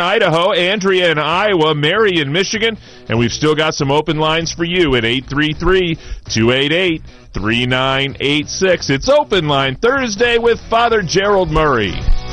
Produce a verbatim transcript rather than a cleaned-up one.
Idaho, Andrea in Iowa, Mary in Michigan, and we've still got some open lines for you at eight three three, two eight eight, three nine eight six. It's Open Line Thursday with Father Gerald Murray.